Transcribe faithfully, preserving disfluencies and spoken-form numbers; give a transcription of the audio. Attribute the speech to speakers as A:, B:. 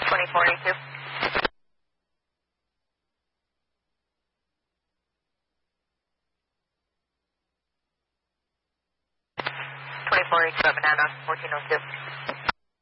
A: twenty-four eighty-two. twenty-four eighty-two at Banana, fourteen oh two.